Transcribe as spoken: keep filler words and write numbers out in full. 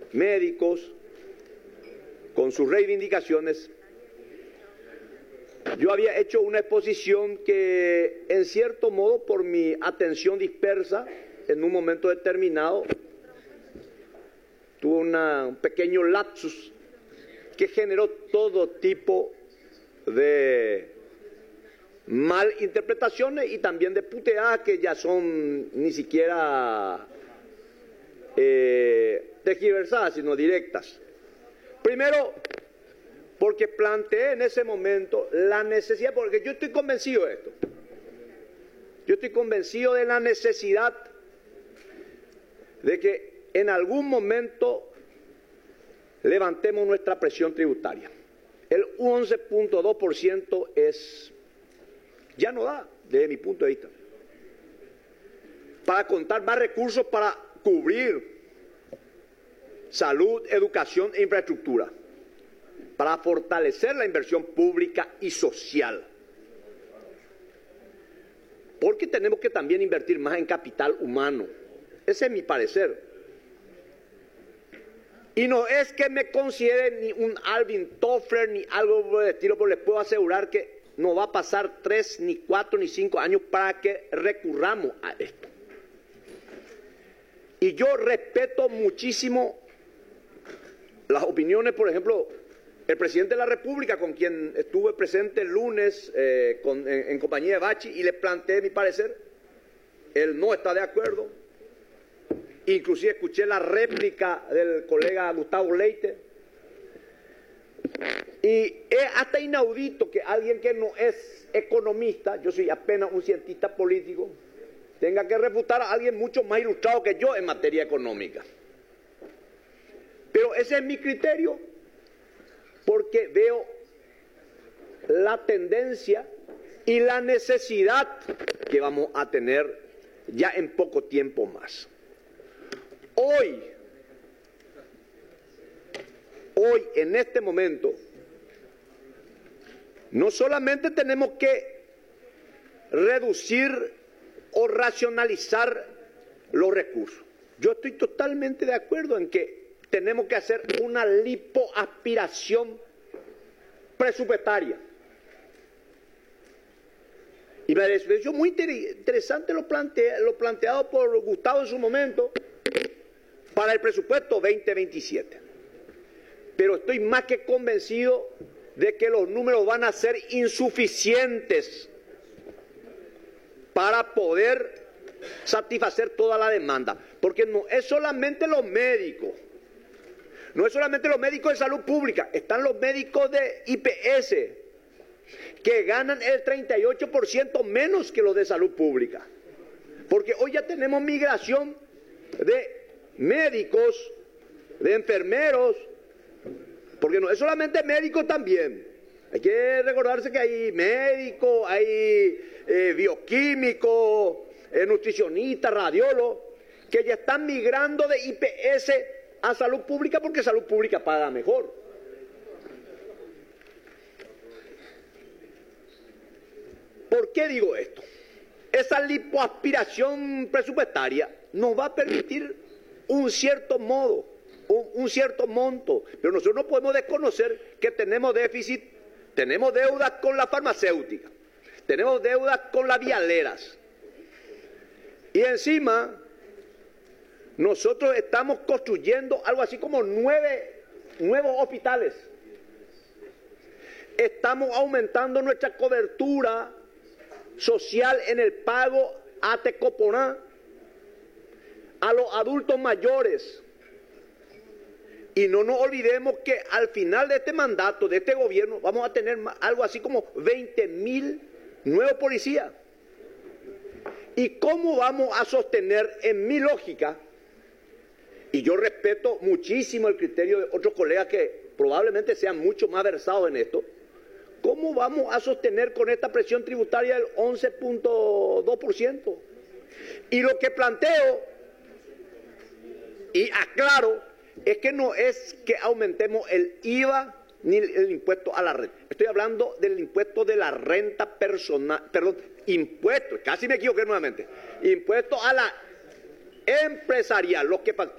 médicos, con sus reivindicaciones. Yo había hecho una exposición que, en cierto modo, por mi atención dispersa, en un momento determinado, tuvo una, un pequeño lapsus que generó todo tipo de malinterpretaciones y también de puteadas que ya son ni siquiera eh, tergiversadas, sino directas. Primero, porque planteé en ese momento la necesidad, porque yo estoy convencido de esto, yo estoy convencido de la necesidad de que en algún momento levantemos nuestra presión tributaria. El once punto dos por ciento es, ya no da, desde mi punto de vista, para contar más recursos para cubrir salud, educación e infraestructura, para fortalecer la inversión pública y social. Porque tenemos que también invertir más en capital humano. Ese es mi parecer. Y no es que me considere ni un Alvin Toffler ni algo por el estilo, pero les puedo asegurar que no va a pasar tres, ni cuatro, ni cinco años para que recurramos a esto. Y yo respeto muchísimo las opiniones, por ejemplo, el presidente de la República, con quien estuve presente el lunes eh, con, en, en compañía de Bachi, y le planteé mi parecer. Él no está de acuerdo. Inclusive escuché la réplica del colega Gustavo Leite. Y es hasta inaudito que alguien que no es economista, yo soy apenas un cientista político, tenga que refutar a alguien mucho más ilustrado que yo en materia económica. Pero ese es mi criterio, porque veo la tendencia y la necesidad que vamos a tener ya en poco tiempo más. Hoy, hoy en este momento, no solamente tenemos que reducir o racionalizar los recursos. Yo estoy totalmente de acuerdo en que tenemos que hacer una lipoaspiración presupuestaria. Y me pareció muy interesante lo, plantea, lo planteado por Gustavo en su momento para el presupuesto veinte veintisiete. Pero estoy más que convencido de que los números van a ser insuficientes para poder satisfacer toda la demanda. Porque no es solamente los médicos, no es solamente los médicos de salud pública, están los médicos de I P S, que ganan el treinta y ocho por ciento menos que los de salud pública. Porque hoy ya tenemos migración de médicos, de enfermeros, porque no es solamente médicos también. Hay que recordarse que hay médicos, hay eh, bioquímicos, eh, nutricionistas, radiólogos, que ya están migrando de I P S a salud pública porque salud pública paga mejor. ¿Por qué digo esto? Esa lipoaspiración presupuestaria nos va a permitir un cierto modo, un, un cierto monto, pero nosotros no podemos desconocer que tenemos déficit, tenemos deudas con la farmacéutica, tenemos deudas con las vialeras, y encima nosotros estamos construyendo algo así como nueve nuevos hospitales. Estamos aumentando nuestra cobertura social en el pago a Tecoponá, a los adultos mayores. Y no nos olvidemos que al final de este mandato, de este gobierno, vamos a tener algo así como veinte mil nuevos policías. ¿Y cómo vamos a sostener, en mi lógica, y yo respeto muchísimo el criterio de otros colegas que probablemente sean mucho más versados en esto, cómo vamos a sostener con esta presión tributaria del once punto dos por ciento? Y lo que planteo, y aclaro, es que no es que aumentemos el I V A ni el impuesto a la renta. Estoy hablando del impuesto de la renta personal, perdón, impuesto, casi me equivoqué nuevamente, impuesto a la empresarial, lo que